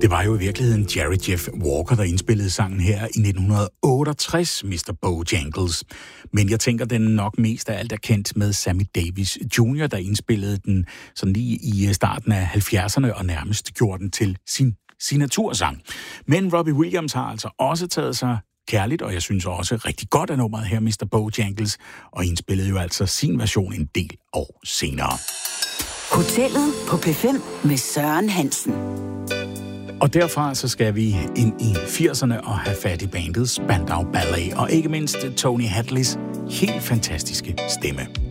Det var jo i virkeligheden Jerry Jeff Walker, der indspillede sangen her i 1968, Mr. Bojangles. Men jeg tænker, den nok mest af alt er kendt med Sammy Davis Jr., der indspillede den sådan lige i starten af 70'erne og nærmest gjorde den til sin signatursang. Men Robbie Williams har altså også taget sig kærligt, og jeg synes også rigtig godt af nummeret her, Mr. Bojangles, og indspillede jo altså sin version en del år senere. Hotellet på P5 med Søren Hansen. Og derfra så skal vi ind i 80'erne og have fat i bandet Spandau Ballet, og ikke mindst Tony Hadleys helt fantastiske stemme.